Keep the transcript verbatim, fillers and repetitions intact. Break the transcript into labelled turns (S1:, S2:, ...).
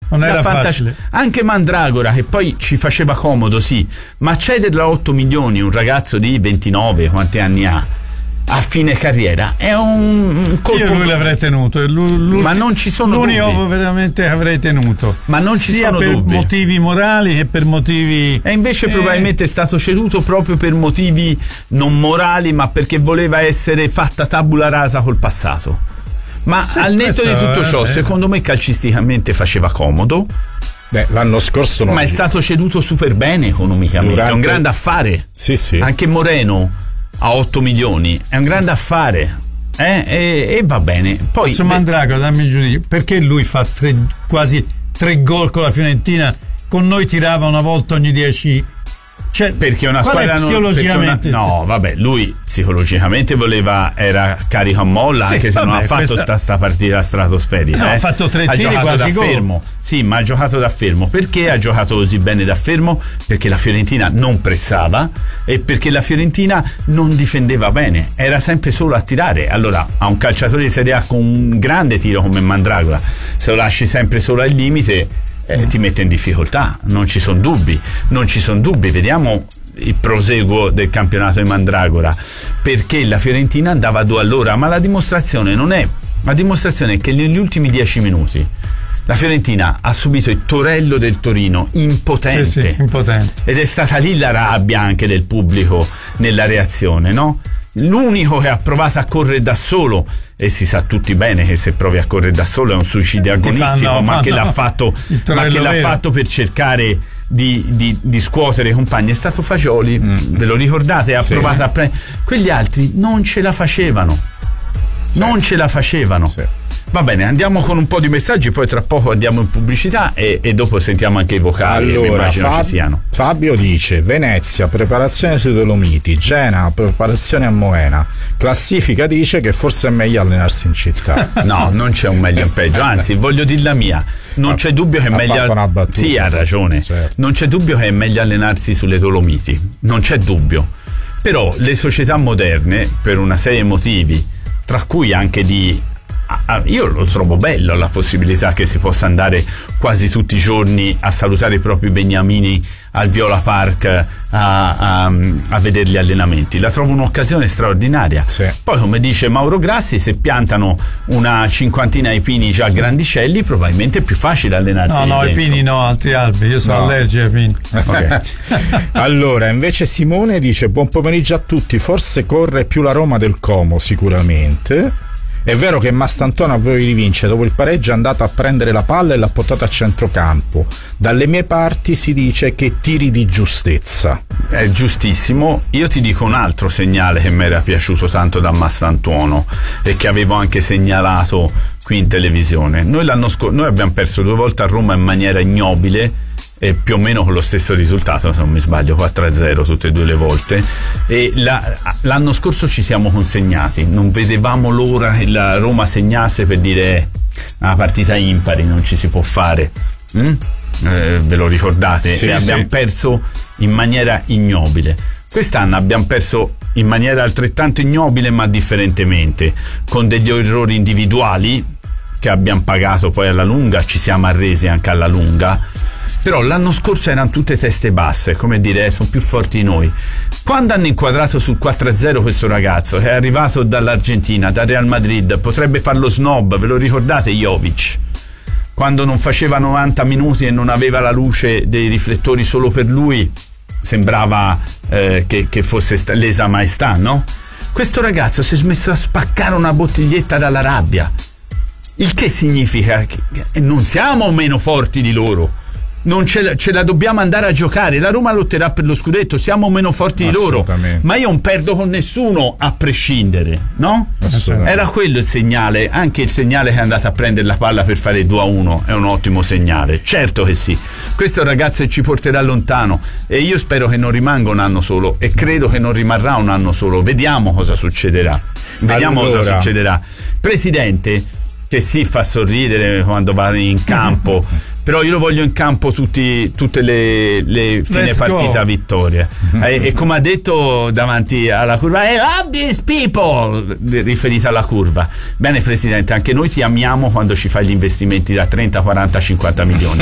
S1: non era
S2: fantasci-
S1: facile.
S2: Anche Mandragora, che poi ci faceva comodo, sì, ma cederlo a otto milioni un ragazzo di ventinove, quanti anni ha, a fine carriera, è un, un colpo.
S1: Io lui l'avrei tenuto, lui, lui,
S2: ma non ci sono
S1: l'unico
S2: dubbi.
S1: veramente avrei tenuto,
S2: ma non ci
S1: sia
S2: sono
S1: per
S2: dubbi.
S1: motivi morali che per motivi,
S2: e invece
S1: eh...
S2: probabilmente è stato ceduto proprio per motivi non morali, ma perché voleva essere fatta tabula rasa col passato. Ma
S1: sì,
S2: al netto di tutto ciò,
S1: eh,
S2: secondo me calcisticamente faceva comodo.
S3: Beh, l'anno scorso non
S2: ma è stato ceduto super bene economicamente. Durante... è un grande affare.
S3: Sì, sì.
S2: Anche Moreno a otto milioni è un grande affare, eh? e, e va bene. Poi
S1: su Mandragora, dammi il giudizio, perché lui fa tre, quasi tre gol con la Fiorentina, con noi tirava una volta ogni dieci. Cioè,
S2: perché una squadra non,
S1: psicologicamente
S2: una, no vabbè, lui psicologicamente voleva, era carico a molla, sì, anche se vabbè, non ha fatto questa... sta, sta partita stratosferica,
S1: no,
S2: eh.
S1: ha fatto tre
S2: ha
S1: tiri
S2: giocato
S1: quasi
S2: da
S1: gol.
S2: fermo, sì, ma ha giocato da fermo. Perché ha giocato così bene da fermo? Perché la Fiorentina non pressava e perché la Fiorentina non difendeva bene, era sempre solo a tirare. Allora a un calciatore di Serie A con un grande tiro come Mandragora, se lo lasci sempre solo al limite, Eh, ti mette in difficoltà, non ci sono dubbi, non ci sono dubbi. Vediamo il proseguo del campionato di Mandragora, perché la Fiorentina andava a due all'ora, ma la dimostrazione non è, la dimostrazione è che negli ultimi dieci minuti la Fiorentina ha subito il torello del Torino, impotente,
S1: sì, sì, impotente.
S2: Ed è stata lì la rabbia anche del pubblico nella reazione, no? L'unico che ha provato a correre da solo, e si sa tutti bene che se provi a correre da solo è un suicidio agonistico,
S1: fanno,
S2: ma
S1: fanno
S2: che l'ha fatto ma che l'ha fatto per cercare di, di, di scuotere i compagni è stato Fagioli, mm. ve lo ricordate? Ha sì. provato a prendere, quegli altri non ce la facevano, sì. non ce la facevano. Sì. Va bene, andiamo con un po' di messaggi, poi tra poco andiamo in pubblicità e, e dopo sentiamo anche i vocali.
S3: Allora,
S2: che
S3: Fab-
S2: ci siano.
S3: Fabio dice: Venezia, preparazione sui Dolomiti, Genoa, preparazione a Moena. Classifica dice che forse è meglio allenarsi in città.
S2: No, non c'è un meglio e un peggio, anzi voglio dire la mia, non c'è dubbio che è meglio
S3: fatto una battuta,
S2: sì, ha ragione, certo. Non c'è dubbio che è meglio allenarsi sulle Dolomiti, non c'è dubbio. Però le società moderne, per una serie di motivi, tra cui anche di Ah, io lo trovo bello la possibilità che si possa andare quasi tutti i giorni a salutare i propri beniamini al Viola Park a, a, a vedere gli allenamenti. La trovo un'occasione straordinaria. Sì. Poi, come dice Mauro Grassi, se piantano una cinquantina di pini già sì. grandicelli, probabilmente è più facile allenarsi.
S1: No, no,
S2: dentro.
S1: I pini no, altri alberi. Io sono no. allergico ai pini.
S3: Okay. Allora, invece Simone dice: buon pomeriggio a tutti. Forse corre più la Roma del Como, sicuramente. È vero che Mastantuono aveva di vincere, dopo il pareggio è andato a prendere la palla e l'ha portata a centrocampo. Dalle mie parti si dice che tiri di giustezza.
S2: È giustissimo. Io ti dico un altro segnale che mi era piaciuto tanto da Mastantuono e che avevo anche segnalato qui in televisione. Noi l'anno scorso noi abbiamo perso due volte a Roma in maniera ignobile e più o meno con lo stesso risultato, se non mi sbaglio, quattro a zero tutte e due le volte, e la, l'anno scorso ci siamo consegnati, non vedevamo l'ora che la Roma segnasse per dire una partita impari non ci si può fare, mm? eh, ve lo ricordate?
S3: Sì,
S2: e
S3: sì.
S2: abbiamo perso in maniera ignobile. Quest'anno abbiamo perso in maniera altrettanto ignobile ma differentemente, con degli errori individuali che abbiamo pagato poi alla lunga, ci siamo arresi anche alla lunga. Però l'anno scorso erano tutte teste basse, come dire, eh, sono più forti di noi. Quando hanno inquadrato sul quattro a zero questo ragazzo che è arrivato dall'Argentina, dal Real Madrid, potrebbe farlo snob, ve lo ricordate Jovic? Quando non faceva novanta minuti e non aveva la luce dei riflettori solo per lui, sembrava eh, che, che fosse sta- lesa maestà, no? Questo ragazzo si è smesso a spaccare una bottiglietta dalla rabbia, il che significa che non siamo meno forti di loro. Non ce la, ce la dobbiamo andare a giocare. La Roma lotterà per lo scudetto, siamo meno forti di loro, ma io non perdo con nessuno a prescindere, no? Era quello il segnale, anche il segnale che è andato a prendere la palla per fare due a uno è un ottimo segnale, certo che sì. Questo è un ragazzo che ci porterà lontano e io spero che non rimanga un anno solo e credo che non rimarrà un anno solo. Vediamo cosa succederà. Vediamo allora. cosa succederà. Presidente, che si fa sorridere quando va in campo, però io lo voglio in campo tutti, tutte le, le fine Let's partita go. vittorie. E, e come ha detto davanti alla curva, I love these people, riferita alla curva. Bene Presidente, anche noi ti amiamo quando ci fai gli investimenti da trenta, quaranta, cinquanta milioni.